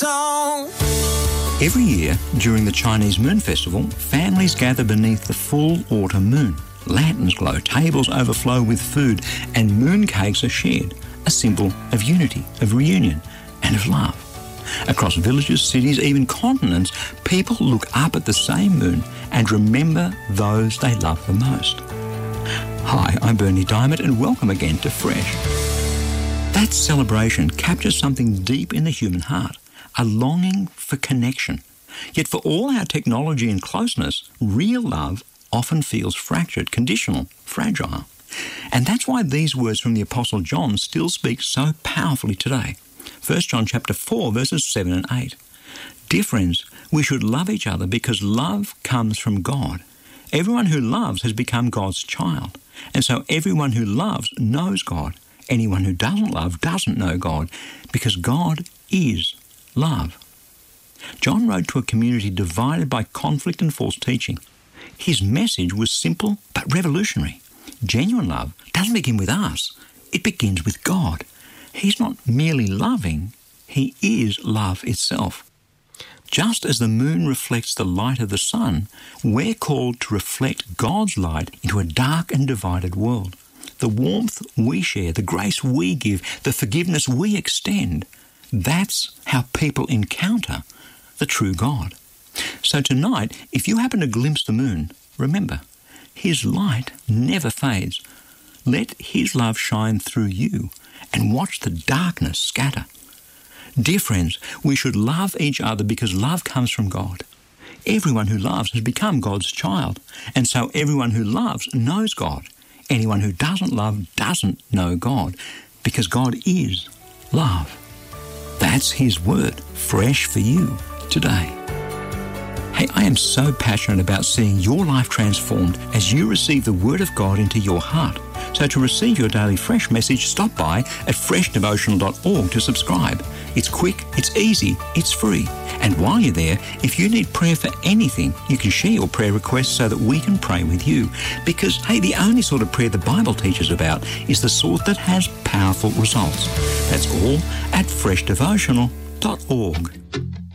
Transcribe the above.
Every year, during the Chinese Moon Festival, families gather beneath the full autumn moon. Lanterns glow, tables overflow with food, and moon cakes are shared, a symbol of unity, of reunion, and of love. Across villages, cities, even continents, people look up at the same moon and remember those they love the most. Hi, I'm Bernie Diamond, and welcome again to Fresh. That celebration captures something deep in the human heart, a longing for connection. Yet for all our technology and closeness, real love often feels fractured, conditional, fragile. And that's why these words from the Apostle John still speak so powerfully today. 1 John chapter 4, verses 7 and 8. Dear friends, we should love each other because love comes from God. Everyone who loves has become God's child. And so everyone who loves knows God. Anyone who doesn't love doesn't know God, because God is love. John wrote to a community divided by conflict and false teaching. His message was simple but revolutionary. Genuine love doesn't begin with us. It begins with God. He's not merely loving, he is love itself. Just as the moon reflects the light of the sun, we're called to reflect God's light into a dark and divided world. The warmth we share, the grace we give, the forgiveness we extend, that's how people encounter the true God. So tonight, if you happen to glimpse the moon, remember, his light never fades. Let his love shine through you and watch the darkness scatter. Dear friends, we should love each other because love comes from God. Everyone who loves has become God's child, and so everyone who loves knows God. Anyone who doesn't love doesn't know God, because God is love. That's his word, fresh for you today. Hey, I am so passionate about seeing your life transformed as you receive the Word of God into your heart. So to receive your daily Fresh message, stop by at freshdevotional.org to subscribe. It's quick, it's easy, it's free. And while you're there, if you need prayer for anything, you can share your prayer requests so that we can pray with you. Because, hey, the only sort of prayer the Bible teaches about is the sort that has powerful results. That's all at freshdevotional.org.